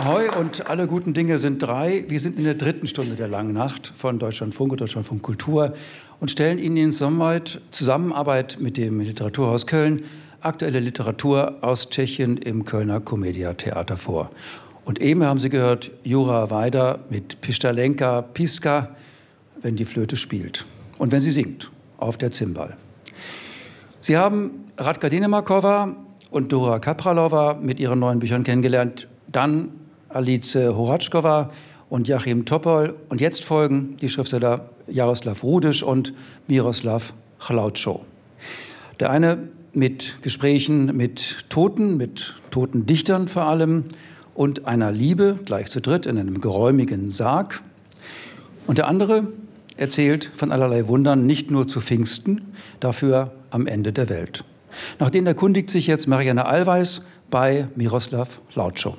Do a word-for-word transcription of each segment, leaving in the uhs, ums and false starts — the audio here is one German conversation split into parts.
Ahoi und alle guten Dinge sind drei. Wir sind in der dritten Stunde der Langen Nacht von Deutschlandfunk und Deutschlandfunk Kultur und stellen Ihnen in Zusammenarbeit mit dem Literaturhaus Köln aktuelle Literatur aus Tschechien im Kölner Komedia Theater vor. Und eben haben Sie gehört Jura Weider mit Pištalenka Piska, wenn die Flöte spielt und wenn sie singt auf der Zimbal. Sie haben Radka Denemarkova und Dora Kapralova mit ihren neuen Büchern kennengelernt, dann Alice Horačková und Joachim Topol. Und jetzt folgen die Schriftsteller Jaroslav Rudiš und Miroslav Hlaučo. Der eine mit Gesprächen mit Toten, mit toten Dichtern vor allem und einer Liebe, gleich zu dritt in einem geräumigen Sarg. Und der andere erzählt von allerlei Wundern, nicht nur zu Pfingsten, dafür am Ende der Welt. Nach denen erkundigt sich jetzt Marianne Allweis bei Miroslav Hlaučo.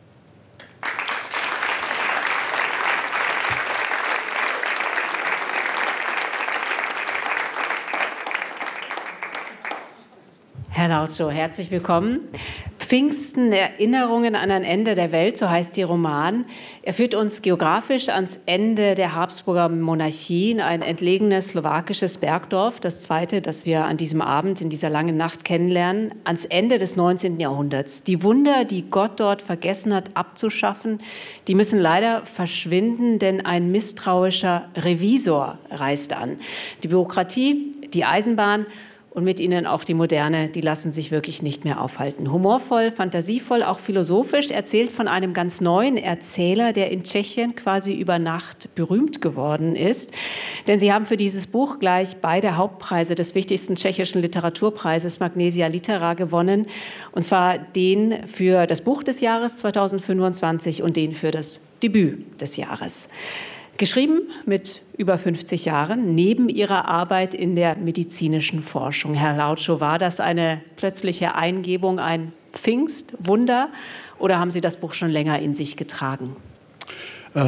Herr Hlaučo, herzlich willkommen. Pfingsten, Erinnerungen an ein Ende der Welt, so heißt Ihr Roman. Er führt uns geografisch ans Ende der Habsburger Monarchie in ein entlegenes slowakisches Bergdorf, das zweite, das wir an diesem Abend, in dieser langen Nacht kennenlernen, ans Ende des neunzehnten Jahrhunderts. Die Wunder, die Gott dort vergessen hat abzuschaffen, die müssen leider verschwinden, denn ein misstrauischer Revisor reist an. Die Bürokratie, die Eisenbahn und mit ihnen auch die Moderne, die lassen sich wirklich nicht mehr aufhalten. Humorvoll, fantasievoll, auch philosophisch, erzählt von einem ganz neuen Erzähler, der in Tschechien quasi über Nacht berühmt geworden ist. Denn Sie haben für dieses Buch gleich beide Hauptpreise des wichtigsten tschechischen Literaturpreises Magnesia Litera gewonnen. Und zwar den für das Buch des Jahres zweitausendfünfundzwanzig und den für das Debüt des Jahres. Geschrieben mit über fünfzig Jahren, neben Ihrer Arbeit in der medizinischen Forschung. Herr Hlaučo, war das eine plötzliche Eingebung, ein Pfingstwunder, oder haben Sie das Buch schon länger in sich getragen? Es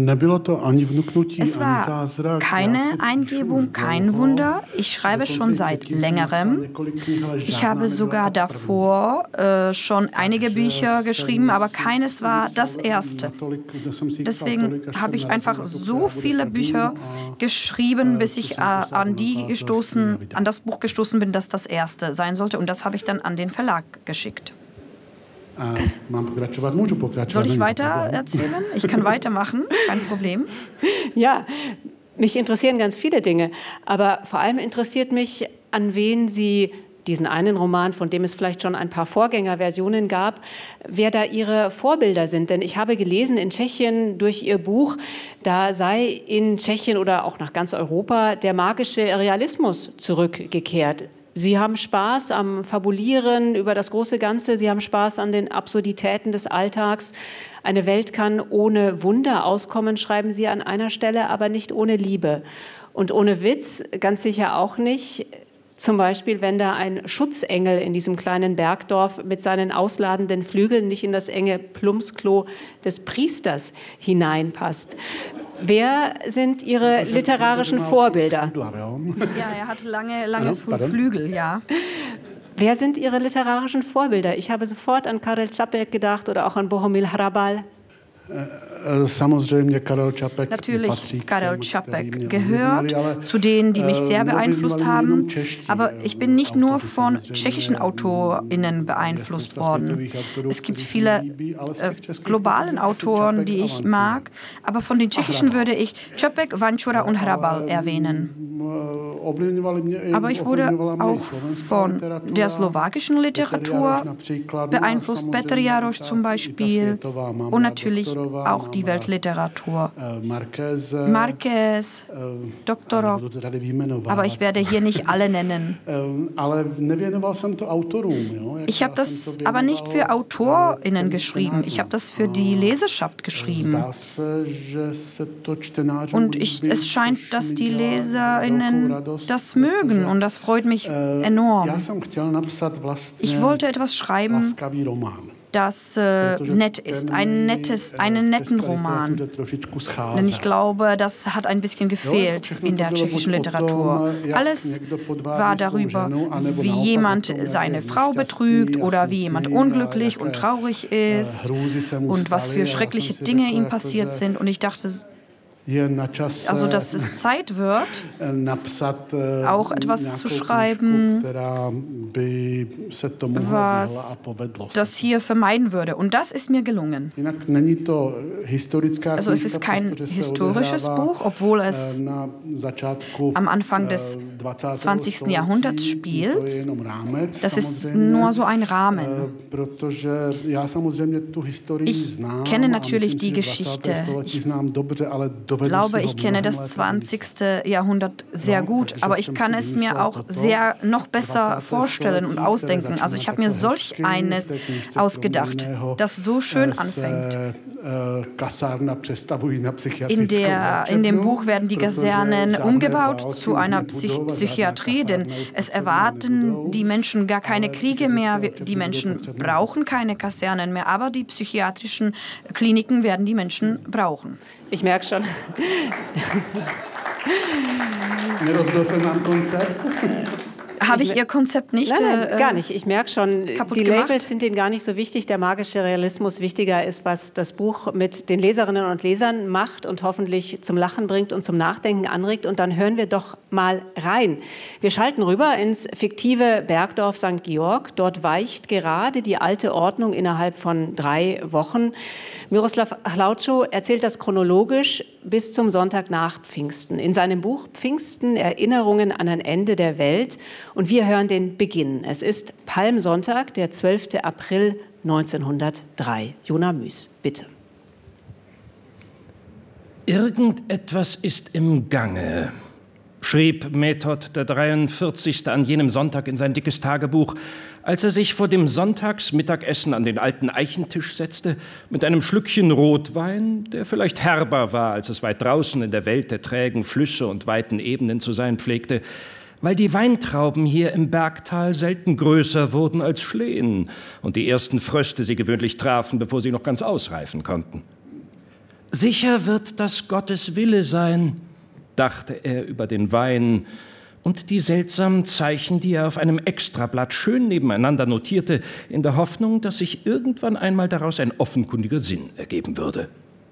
war keine Eingebung, kein Wunder. Ich schreibe schon seit längerem. Ich habe sogar davor äh, schon einige Bücher geschrieben, aber keines war das erste. Deswegen habe ich einfach so viele Bücher geschrieben, bis ich äh, an, die gestoßen, an das Buch gestoßen bin, das das erste sein sollte. Und das habe ich dann an den Verlag geschickt. Soll ich weiter erzählen? Ich kann weitermachen, kein Problem. Ja, mich interessieren ganz viele Dinge, aber vor allem interessiert mich, an wen Sie diesen einen Roman, von dem es vielleicht schon ein paar Vorgängerversionen gab, wer da Ihre Vorbilder sind. Denn ich habe gelesen, in Tschechien durch Ihr Buch, da sei in Tschechien oder auch nach ganz Europa der magische Realismus zurückgekehrt. Sie haben Spaß am Fabulieren über das große Ganze. Sie haben Spaß an den Absurditäten des Alltags. Eine Welt kann ohne Wunder auskommen, schreiben Sie an einer Stelle, aber nicht ohne Liebe. Und ohne Witz ganz sicher auch nicht. Zum Beispiel, wenn da ein Schutzengel in diesem kleinen Bergdorf mit seinen ausladenden Flügeln nicht in das enge Plumpsklo des Priesters hineinpasst. Wer sind Ihre literarischen Vorbilder? Ja, er hatte lange, lange Flügel, ja. Wer sind Ihre literarischen Vorbilder? Ich habe sofort an Karel Čapek gedacht oder auch an Bohumil Hrabal. Natürlich, Karel Čapek gehört zu denen, die mich sehr beeinflusst haben. Aber ich bin nicht nur von tschechischen AutorInnen beeinflusst worden. Es gibt viele äh, globalen Autoren, die ich mag. Aber von den tschechischen würde ich Čapek, Vančura und Hrabal erwähnen. Aber ich wurde auch von der slowakischen Literatur beeinflusst. Petr Jaroš zum Beispiel. Und natürlich auch die Weltliteratur. Marquez, Doktorov, aber ich werde hier nicht alle nennen. Ich habe das aber nicht für AutorInnen geschrieben, ich habe das für die Leserschaft geschrieben. Und ich, es scheint, dass die LeserInnen das mögen und das freut mich enorm. Ich wollte etwas schreiben das äh, nett ist, ein nettes, einen netten Roman. Denn ich glaube, das hat ein bisschen gefehlt in der tschechischen Literatur. Alles war darüber, wie jemand seine Frau betrügt oder wie jemand unglücklich und traurig ist und was für schreckliche Dinge ihm passiert sind. Und ich dachte, also, dass es Zeit wird, auch etwas zu schreiben, was das hier vermeiden würde. Und das ist mir gelungen. Also es ist kein historisches Buch, obwohl es am Anfang des zwanzigsten Jahrhunderts spielt. Das ist nur so ein Rahmen. Ich kenne natürlich die Geschichte. Ich glaube, ich kenne das zwanzigste Jahrhundert sehr gut, aber ich kann es mir auch sehr noch besser vorstellen und ausdenken. Also ich habe mir solch eines ausgedacht, das so schön anfängt. In, der, in dem Buch werden die Kasernen umgebaut zu einer Psych- Psychiatrie, denn es erwarten die Menschen gar keine Kriege mehr. Die Menschen brauchen keine Kasernen mehr, aber die psychiatrischen Kliniken werden die Menschen brauchen. Ich merke schon. Habe ich Ihr Konzept nicht? Nein, nein, äh, gar nicht. Ich merke schon, die gemacht. Labels sind Ihnen gar nicht so wichtig. Der magische Realismus wichtiger ist, was das Buch mit den Leserinnen und Lesern macht und hoffentlich zum Lachen bringt und zum Nachdenken anregt. Und dann hören wir doch mal rein. Wir schalten rüber ins fiktive Bergdorf Sankt Georg. Dort weicht gerade die alte Ordnung innerhalb von drei Wochen. Miroslav Hlaučo erzählt das chronologisch bis zum Sonntag nach Pfingsten. In seinem Buch Pfingsten, Erinnerungen an ein Ende der Welt. Und wir hören den Beginn. Es ist Palmsonntag, der zwölfte April neunzehnhundertdrei. Jona Müs, bitte. Irgendetwas ist im Gange, schrieb Method der dreiundvierzigste an jenem Sonntag in sein dickes Tagebuch, als er sich vor dem Sonntagsmittagessen an den alten Eichentisch setzte, mit einem Schlückchen Rotwein, der vielleicht herber war, als es weit draußen in der Welt der trägen Flüsse und weiten Ebenen zu sein pflegte, weil die Weintrauben hier im Bergtal selten größer wurden als Schlehen und die ersten Fröste sie gewöhnlich trafen, bevor sie noch ganz ausreifen konnten. Sicher wird das Gottes Wille sein, dachte er über den Wein und die seltsamen Zeichen, die er auf einem Extrablatt schön nebeneinander notierte, in der Hoffnung, dass sich irgendwann einmal daraus ein offenkundiger Sinn ergeben würde.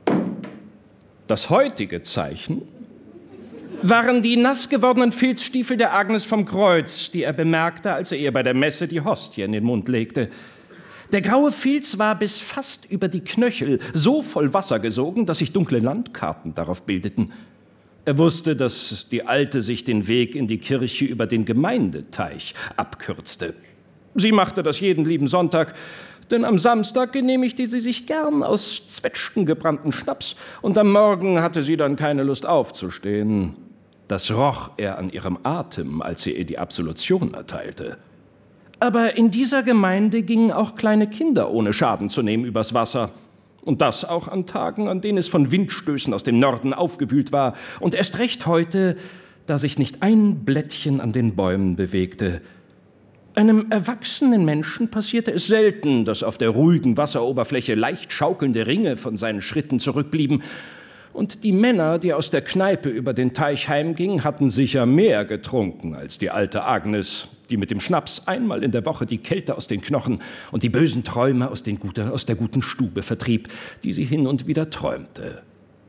Das heutige Zeichen waren die nass gewordenen Filzstiefel der Agnes vom Kreuz, die er bemerkte, als er ihr bei der Messe die Hostie in den Mund legte. Der graue Filz war bis fast über die Knöchel so voll Wasser gesogen, dass sich dunkle Landkarten darauf bildeten. Er wusste, dass die Alte sich den Weg in die Kirche über den Gemeindeteich abkürzte. Sie machte das jeden lieben Sonntag, denn am Samstag genehmigte sie sich gern aus Zwetschgen gebrannten Schnaps und am Morgen hatte sie dann keine Lust aufzustehen. Das roch er an ihrem Atem, als er ihr die Absolution erteilte. Aber in dieser Gemeinde gingen auch kleine Kinder ohne Schaden zu nehmen übers Wasser. Und das auch an Tagen, an denen es von Windstößen aus dem Norden aufgewühlt war. Und erst recht heute, da sich nicht ein Blättchen an den Bäumen bewegte. Einem erwachsenen Menschen passierte es selten, dass auf der ruhigen Wasseroberfläche leicht schaukelnde Ringe von seinen Schritten zurückblieben. Und die Männer, die aus der Kneipe über den Teich heimgingen, hatten sicher mehr getrunken als die alte Agnes, die mit dem Schnaps einmal in der Woche die Kälte aus den Knochen und die bösen Träume aus, den gute, aus der guten Stube vertrieb, die sie hin und wieder träumte.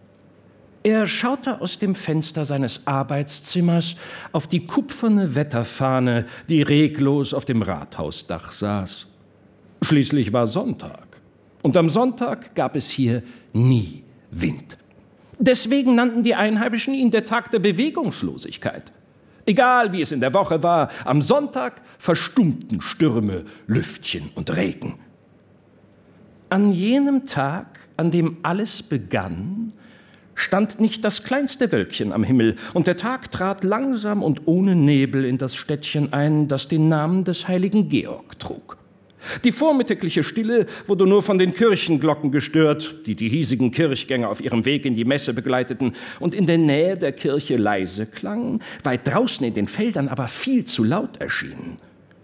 Er schaute aus dem Fenster seines Arbeitszimmers auf die kupferne Wetterfahne, die reglos auf dem Rathausdach saß. Schließlich war Sonntag. Und am Sonntag gab es hier nie Wind. Deswegen nannten die Einheimischen ihn der Tag der Bewegungslosigkeit. Egal, wie es in der Woche war, am Sonntag verstummten Stürme, Lüftchen und Regen. An jenem Tag, an dem alles begann, stand nicht das kleinste Wölkchen am Himmel, und der Tag trat langsam und ohne Nebel in das Städtchen ein, das den Namen des heiligen Georg trug. Die vormittägliche Stille wurde nur von den Kirchenglocken gestört, die die hiesigen Kirchgänger auf ihrem Weg in die Messe begleiteten und in der Nähe der Kirche leise klangen, weit draußen in den Feldern aber viel zu laut erschienen.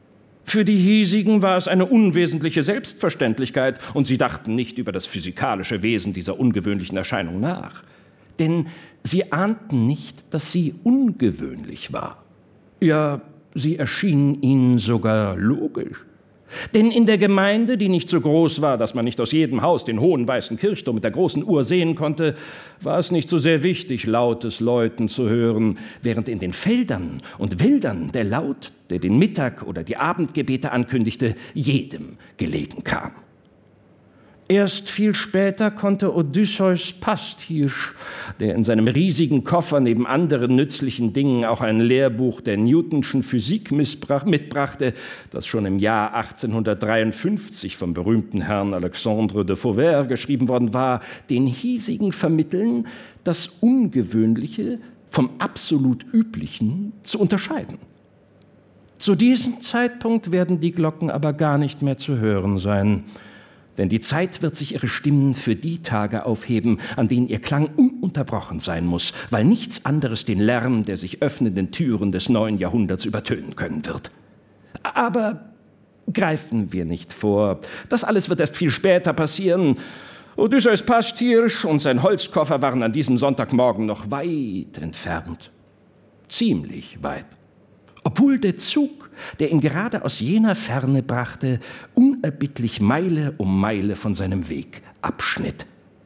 Für die hiesigen war es eine unwesentliche Selbstverständlichkeit, und sie dachten nicht über das physikalische Wesen dieser ungewöhnlichen Erscheinung nach. Denn sie ahnten nicht, dass sie ungewöhnlich war. Ja, sie erschien ihnen sogar logisch. Denn in der Gemeinde, die nicht so groß war, dass man nicht aus jedem Haus den hohen weißen Kirchturm mit der großen Uhr sehen konnte, war es nicht so sehr wichtig, lautes Läuten zu hören, während in den Feldern und Wäldern der Laut, der den Mittag- oder die Abendgebete ankündigte, jedem gelegen kam. Erst viel später konnte Odysseus Pasthirsch, der in seinem riesigen Koffer neben anderen nützlichen Dingen auch ein Lehrbuch der Newtonschen Physik mitbrachte, das schon im Jahr achtzehnhundertdreiundfünfzig vom berühmten Herrn Alexandre de Vauvert geschrieben worden war, den hiesigen vermitteln, das Ungewöhnliche vom absolut Üblichen zu unterscheiden. Zu diesem Zeitpunkt werden die Glocken aber gar nicht mehr zu hören sein. Denn die Zeit wird sich ihre Stimmen für die Tage aufheben, an denen ihr Klang ununterbrochen sein muss, weil nichts anderes den Lärm der sich öffnenden Türen des neuen Jahrhunderts übertönen können wird. Aber greifen wir nicht vor. Das alles wird erst viel später passieren. Odysseus Pasthirsch und sein Holzkoffer waren an diesem Sonntagmorgen noch weit entfernt. Ziemlich weit. Obwohl der Zug, der ihn gerade aus jener Ferne brachte, unerbittlich Meile um Meile von seinem Weg abschnitt.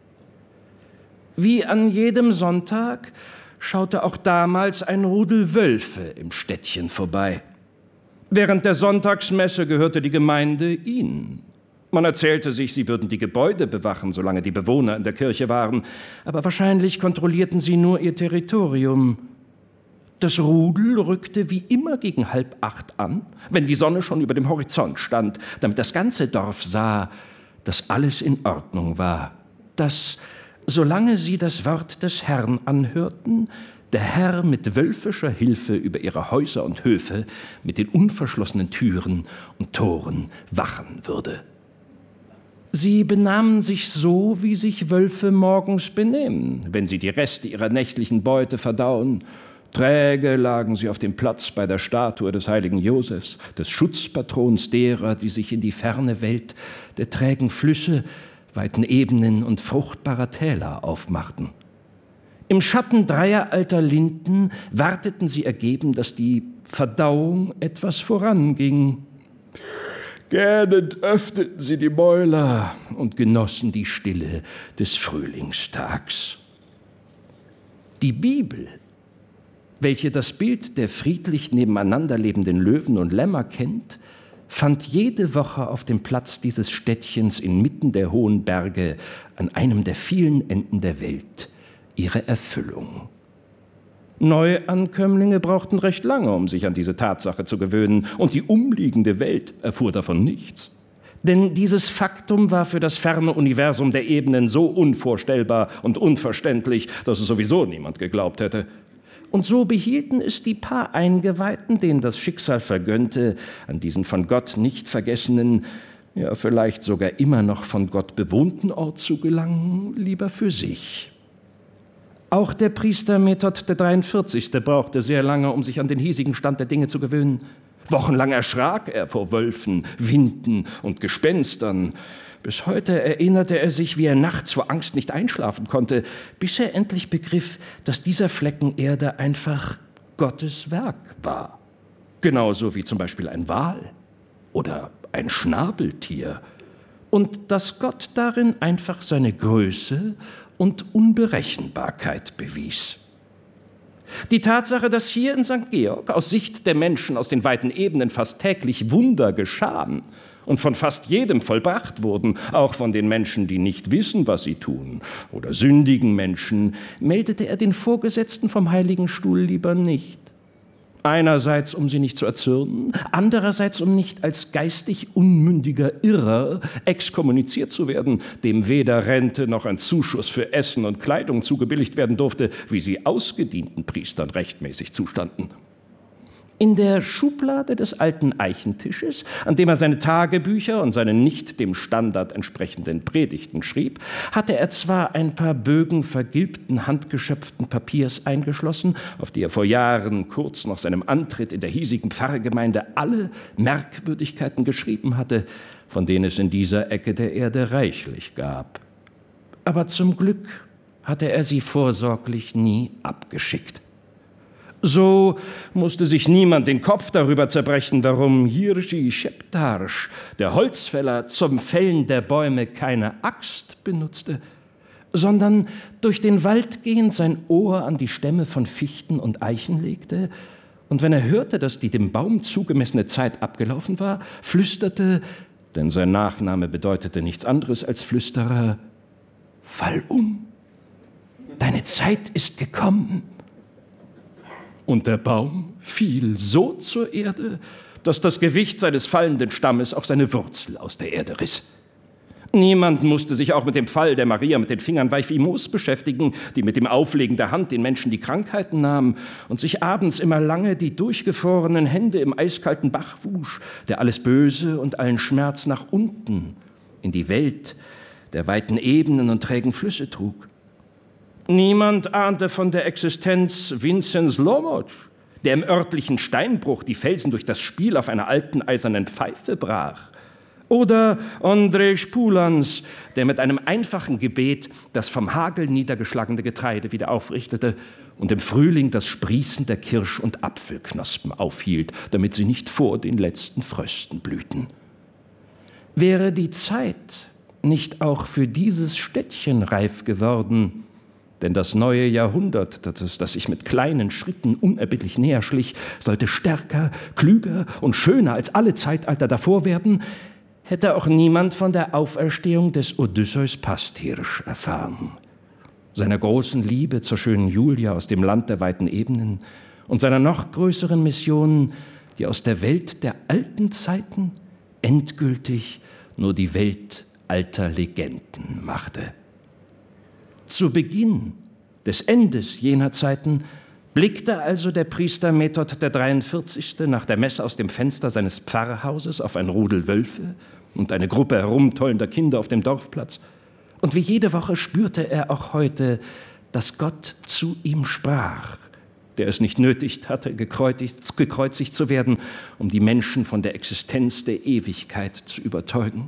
Wie an jedem Sonntag schaute auch damals ein Rudel Wölfe im Städtchen vorbei. Während der Sonntagsmesse gehörte die Gemeinde ihnen. Man erzählte sich, sie würden die Gebäude bewachen, solange die Bewohner in der Kirche waren, aber wahrscheinlich kontrollierten sie nur ihr Territorium. Das Rudel rückte wie immer gegen halb acht an, wenn die Sonne schon über dem Horizont stand, damit das ganze Dorf sah, dass alles in Ordnung war, dass, solange sie das Wort des Herrn anhörten, der Herr mit wölfischer Hilfe über ihre Häuser und Höfe mit den unverschlossenen Türen und Toren wachen würde. Sie benahmen sich so, wie sich Wölfe morgens benehmen, wenn sie die Reste ihrer nächtlichen Beute verdauen. Träge lagen sie auf dem Platz bei der Statue des heiligen Josefs, des Schutzpatrons derer, die sich in die ferne Welt der trägen Flüsse, weiten Ebenen und fruchtbarer Täler aufmachten. Im Schatten dreier alter Linden warteten sie ergeben, dass die Verdauung etwas voranging. Gähnend öffneten sie die Mäuler und genossen die Stille des Frühlingstags. Die Bibel, welche das Bild der friedlich nebeneinander lebenden Löwen und Lämmer kennt, fand jede Woche auf dem Platz dieses Städtchens inmitten der hohen Berge an einem der vielen Enden der Welt ihre Erfüllung. Neuankömmlinge brauchten recht lange, um sich an diese Tatsache zu gewöhnen, und die umliegende Welt erfuhr davon nichts. Denn dieses Faktum war für das ferne Universum der Ebenen so unvorstellbar und unverständlich, dass es sowieso niemand geglaubt hätte. Und so behielten es die paar Eingeweihten, denen das Schicksal vergönnte, an diesen von Gott nicht vergessenen, ja vielleicht sogar immer noch von Gott bewohnten Ort zu gelangen, lieber für sich. Auch der Priester Method der dreiundvierzigste brauchte sehr lange, um sich an den hiesigen Stand der Dinge zu gewöhnen. Wochenlang erschrak er vor Wölfen, Winden und Gespenstern. Bis heute erinnerte er sich, wie er nachts vor Angst nicht einschlafen konnte, bis er endlich begriff, dass dieser Flecken Erde einfach Gottes Werk war. Genauso wie zum Beispiel ein Wal oder ein Schnabeltier. Und dass Gott darin einfach seine Größe und Unberechenbarkeit bewies. Die Tatsache, dass hier in Sankt Georg aus Sicht der Menschen aus den weiten Ebenen fast täglich Wunder geschahen und von fast jedem vollbracht wurden, auch von den Menschen, die nicht wissen, was sie tun, oder sündigen Menschen, meldete er den Vorgesetzten vom Heiligen Stuhl lieber nicht. Einerseits, um sie nicht zu erzürnen, andererseits, um nicht als geistig unmündiger Irrer exkommuniziert zu werden, dem weder Rente noch ein Zuschuss für Essen und Kleidung zugebilligt werden durfte, wie sie ausgedienten Priestern rechtmäßig zustanden. In der Schublade des alten Eichentisches, an dem er seine Tagebücher und seine nicht dem Standard entsprechenden Predigten schrieb, hatte er zwar ein paar Bögen vergilbten, handgeschöpften Papiers eingeschlossen, auf die er vor Jahren, kurz nach seinem Antritt in der hiesigen Pfarrgemeinde, alle Merkwürdigkeiten geschrieben hatte, von denen es in dieser Ecke der Erde reichlich gab. Aber zum Glück hatte er sie vorsorglich nie abgeschickt. So musste sich niemand den Kopf darüber zerbrechen, warum Jiří Šeptář, der Holzfäller, zum Fällen der Bäume keine Axt benutzte, sondern durch den Wald gehend sein Ohr an die Stämme von Fichten und Eichen legte und wenn er hörte, dass die dem Baum zugemessene Zeit abgelaufen war, flüsterte, denn sein Nachname bedeutete nichts anderes als Flüsterer: Fall um, deine Zeit ist gekommen. Und der Baum fiel so zur Erde, dass das Gewicht seines fallenden Stammes auch seine Wurzel aus der Erde riss. Niemand musste sich auch mit dem Fall der Maria mit den Fingern weich wie Moos beschäftigen, die mit dem Auflegen der Hand den Menschen die Krankheiten nahm und sich abends immer lange die durchgefrorenen Hände im eiskalten Bach wusch, der alles Böse und allen Schmerz nach unten in die Welt der weiten Ebenen und trägen Flüsse trug. Niemand ahnte von der Existenz Vinzenz Lomoc, der im örtlichen Steinbruch die Felsen durch das Spiel auf einer alten eisernen Pfeife brach. Oder Ondřej Spulans, der mit einem einfachen Gebet das vom Hagel niedergeschlagene Getreide wieder aufrichtete und im Frühling das Sprießen der Kirsch- und Apfelknospen aufhielt, damit sie nicht vor den letzten Frösten blühten. Wäre die Zeit nicht auch für dieses Städtchen reif geworden, denn das neue Jahrhundert, das, das sich mit kleinen Schritten unerbittlich näher schlich, sollte stärker, klüger und schöner als alle Zeitalter davor werden, hätte auch niemand von der Auferstehung des Odysseus Pastirsch erfahren, seiner großen Liebe zur schönen Julia aus dem Land der weiten Ebenen und seiner noch größeren Mission, die aus der Welt der alten Zeiten endgültig nur die Welt alter Legenden machte. Zu Beginn des Endes jener Zeiten blickte also der Priester Method der dreiundvierzigste nach der Messe aus dem Fenster seines Pfarrhauses auf ein Rudel Wölfe und eine Gruppe herumtollender Kinder auf dem Dorfplatz. Und wie jede Woche spürte er auch heute, dass Gott zu ihm sprach, der es nicht nötig hatte, gekreuzigt, gekreuzigt zu werden, um die Menschen von der Existenz der Ewigkeit zu überzeugen.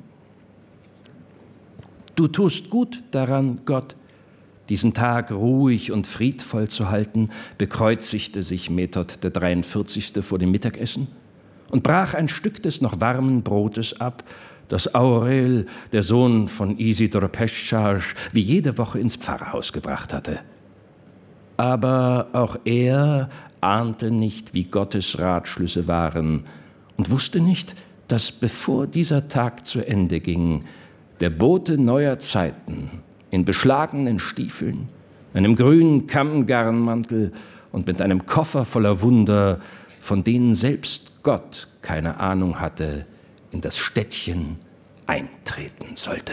Du tust gut daran, Gott, diesen Tag ruhig und friedvoll zu halten, bekreuzigte sich Method der dreiundvierzigste vor dem Mittagessen und brach ein Stück des noch warmen Brotes ab, das Aurel, der Sohn von Isidor Pescharz, wie jede Woche ins Pfarrhaus gebracht hatte. Aber auch er ahnte nicht, wie Gottes Ratschlüsse waren und wusste nicht, dass bevor dieser Tag zu Ende ging, der Bote neuer Zeiten in beschlagenen Stiefeln, einem grünen Kammgarnmantel und mit einem Koffer voller Wunder, von denen selbst Gott keine Ahnung hatte, in das Städtchen eintreten sollte.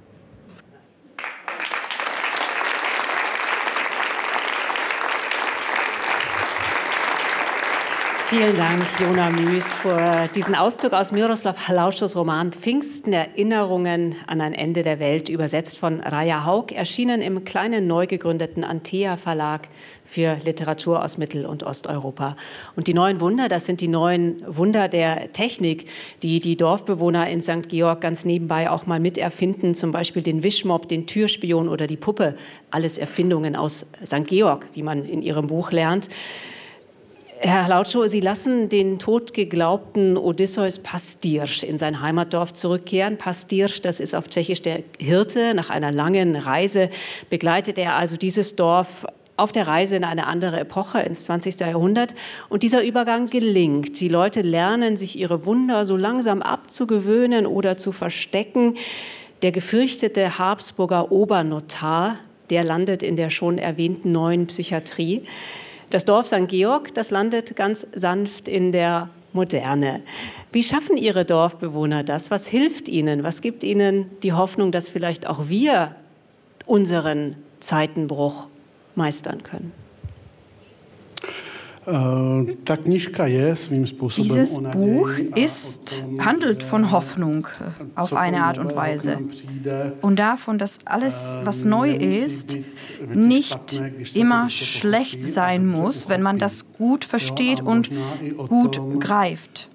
Vielen Dank, Jona Müs, für diesen Auszug aus Miroslav Hlaušos Roman Pfingsten, Erinnerungen an ein Ende der Welt, übersetzt von Raja Haug, erschienen im kleinen neu gegründeten Antea Verlag für Literatur aus Mittel- und Osteuropa. Und die neuen Wunder, das sind die neuen Wunder der Technik, die die Dorfbewohner in Sankt Georg ganz nebenbei auch mal miterfinden, zum Beispiel den Wischmopp, den Türspion oder die Puppe. Alles Erfindungen aus Sankt Georg, wie man in Ihrem Buch lernt. Herr Hlaušo, Sie lassen den totgeglaubten Odysseus Pastirsch in sein Heimatdorf zurückkehren. Pastirsch, das ist auf Tschechisch der Hirte. Nach einer langen Reise begleitet er also dieses Dorf auf der Reise in eine andere Epoche, ins zwanzigste Jahrhundert. Und dieser Übergang gelingt. Die Leute lernen, sich ihre Wunder so langsam abzugewöhnen oder zu verstecken. Der gefürchtete Habsburger Obernotar, der landet in der schon erwähnten neuen Psychiatrie. Das Dorf Sankt Georg, das landet ganz sanft in der Moderne. Wie schaffen Ihre Dorfbewohner das? Was hilft ihnen? Was gibt ihnen die Hoffnung, dass vielleicht auch wir unseren Zeitenbruch meistern können? Dieses Buch ist, handelt von Hoffnung auf eine Art und Weise und davon, dass alles, was neu ist, nicht immer schlecht sein muss, wenn man das gut versteht und gut greift.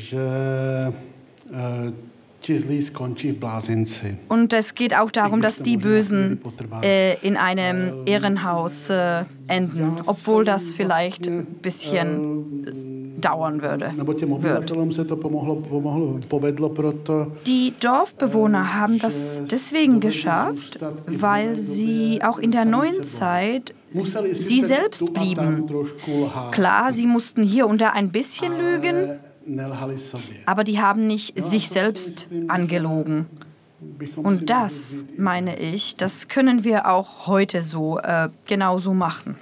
Und es geht auch darum, dass die Bösen äh, in einem Irrenhaus äh, enden, obwohl das vielleicht ein bisschen dauern würde. Wird. Die Dorfbewohner haben das deswegen geschafft, weil sie auch in der neuen Zeit sie selbst blieben. Klar, sie mussten hier und da ein bisschen lügen, aber die haben nicht sich selbst angelogen. Und das, meine ich, das können wir auch heute so äh, genauso machen.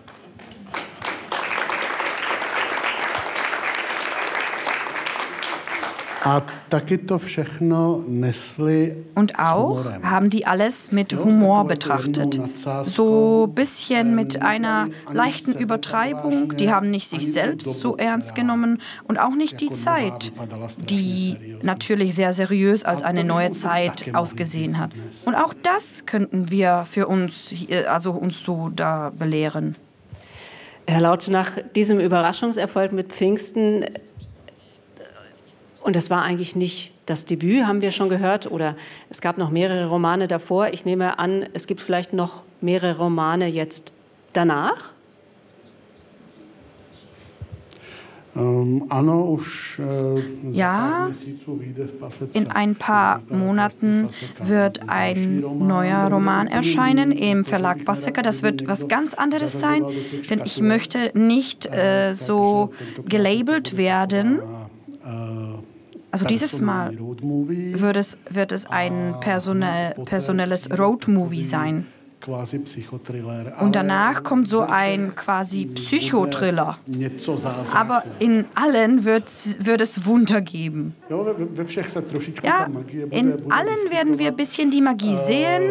Und auch haben die alles mit Humor betrachtet. So ein bisschen mit einer leichten Übertreibung. Die haben nicht sich selbst so ernst genommen und auch nicht die Zeit, die natürlich sehr seriös als eine neue Zeit ausgesehen hat. Und auch das könnten wir für uns, also uns so da belehren. Herr Lautsche, nach diesem Überraschungserfolg mit Pfingsten, und das war eigentlich nicht das Debüt, haben wir schon gehört, oder es gab noch mehrere Romane davor. Ich nehme an, es gibt vielleicht noch mehrere Romane jetzt danach? Ja, in ein paar Monaten wird ein neuer Roman erscheinen im Verlag Paseka. Das wird was ganz anderes sein, denn ich möchte nicht äh, so gelabelt werden. Also dieses Mal wird es, wird es ein personell, personelles Roadmovie sein. Und danach kommt so ein quasi Psychothriller. Aber in allen wird, wird es Wunder geben. Ja, in allen werden wir ein bisschen die Magie sehen.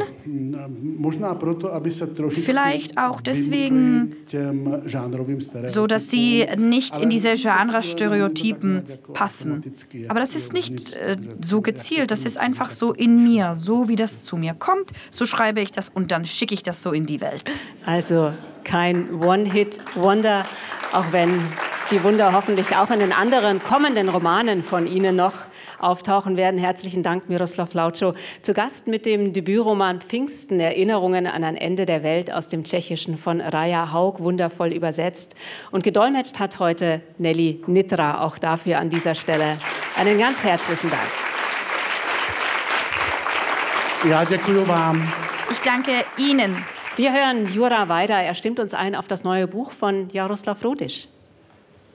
Vielleicht auch deswegen, so dass sie nicht in diese Genre-Stereotypen passen. Aber das ist nicht äh, so gezielt, das ist einfach so in mir, so wie das zu mir kommt. So schreibe ich das und dann schicke ich das so in die Welt. Also kein One-Hit-Wonder, auch wenn die Wunder hoffentlich auch in den anderen kommenden Romanen von Ihnen noch auftauchen werden. Herzlichen Dank, Miroslav Lautscho. Zu Gast mit dem Debütroman Pfingsten, Erinnerungen an ein Ende der Welt aus dem Tschechischen von Raja Haug, wundervoll übersetzt. Und gedolmetscht hat heute Nelly Nitra, auch dafür an dieser Stelle einen ganz herzlichen Dank. Ja, děkuji vám. Ich danke Ihnen. Wir hören Jura weiter. Er stimmt uns ein auf das neue Buch von Jaroslav Rudisch.